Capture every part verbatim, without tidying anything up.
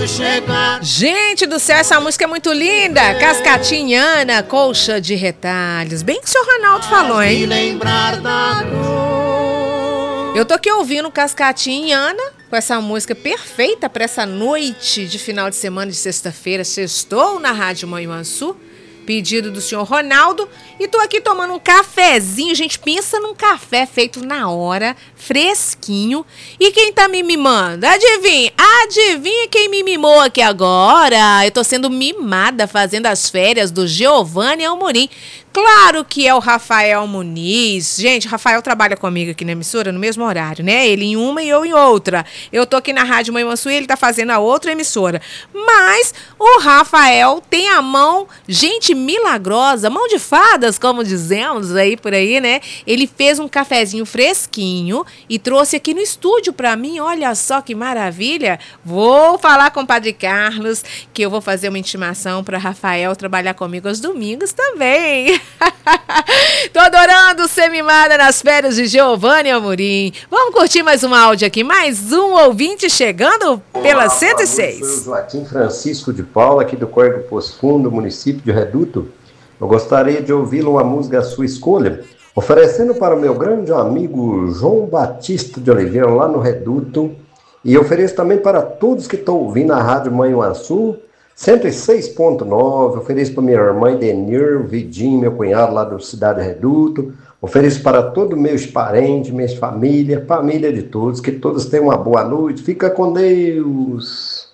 chegar. Gente do céu, essa música é muito linda. É. Cascatinhana, colcha de retalhos. Bem que o senhor Ronaldo falou, hein? Lembrar da dor. Eu tô aqui ouvindo Cascatinhana com essa música perfeita para essa noite de final de semana de sexta-feira. Sextou na Rádio Manhuaçu. Pedido do senhor Ronaldo. E tô aqui tomando um cafezinho. Gente, pensa num café feito na hora, fresquinho. E quem tá me mimando? Adivinha? Adivinha quem me mimou aqui agora? Eu tô sendo mimada fazendo as férias do Giovanni Amorim. Claro que é o Rafael Muniz. Gente, o Rafael trabalha comigo aqui na emissora no mesmo horário, né? Ele em uma e eu em outra. Eu tô aqui na Rádio Manhuaçu e ele tá fazendo a outra emissora. Mas o Rafael tem a mão, gente, milagrosa, mão de fadas, como dizemos aí por aí, né? Ele fez um cafezinho fresquinho e trouxe aqui no estúdio pra mim. Olha só que maravilha. Vou falar com o Padre Carlos que eu vou fazer uma intimação para Rafael trabalhar comigo aos domingos também. Tô adorando ser mimada nas férias de Giovanni Amorim. Vamos curtir mais um áudio aqui. Mais um ouvinte chegando pela cento e seis. Eu sou o Joaquim Francisco de Paula, aqui do Córrego Poço Fundo, município de Reduto. Eu gostaria de ouvi-lo uma música à sua escolha, oferecendo para o meu grande amigo João Batista de Oliveira, lá no Reduto. E ofereço também para todos que estão ouvindo a Rádio Manhuaçu cento e seis ponto nove, ofereço para minha irmã Denir, Vidinho, meu cunhado lá do Cidade Reduto, ofereço para todos meus parentes, minhas famílias, família de todos, que todos tenham uma boa noite, fica com Deus.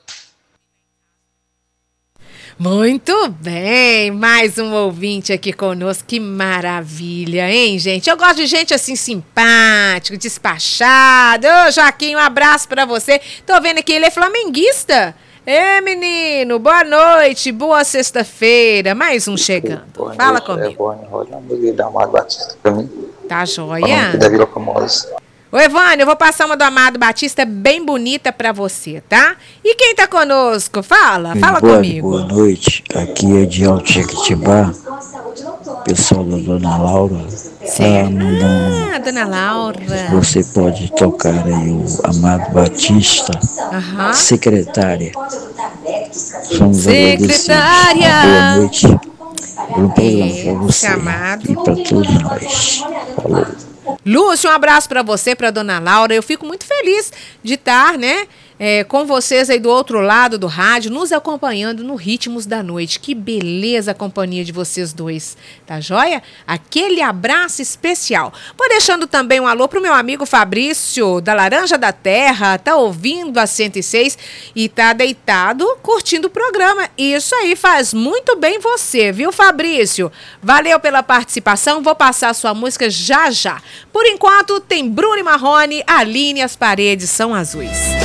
Muito bem, mais um ouvinte aqui conosco, que maravilha, hein, gente? Eu gosto de gente assim, simpático, despachado. Ô, Joaquim, um abraço para você. Tô vendo aqui, ele é flamenguista. Ê, menino, boa noite, boa sexta-feira, mais um chegando. Boa Fala noite, comigo. É, boa noite, uma música da Amado Batista pra mim. Tá joia? Da Vila Formosa. Ô, Evânio, eu vou passar uma do Amado Batista bem bonita pra você, tá? E quem tá conosco? Fala, fala boa, comigo. Boa noite, aqui é de Alto Jequitibá, pessoal da Dona Laura. Ah, Dona Laura. Você pode tocar aí o Amado Batista, Aham. secretária. Somos Secretária. Boa noite. Bom programa para você Amado. e para todos nós. Falou. Lúcio, um abraço para você, para Dona Laura. Eu fico muito feliz de estar, né, é, com vocês aí do outro lado do rádio, nos acompanhando no Ritmos da Noite. Que beleza a companhia de vocês dois, tá joia? Aquele abraço especial. Vou deixando também um alô pro meu amigo Fabrício, da Laranja da Terra, tá ouvindo a cento e seis e tá deitado curtindo o programa. Isso aí faz muito bem você, viu, Fabrício? Valeu pela participação, vou passar a sua música já já. Por enquanto, tem Bruno e Marrone, Aline, As Paredes São Azuis.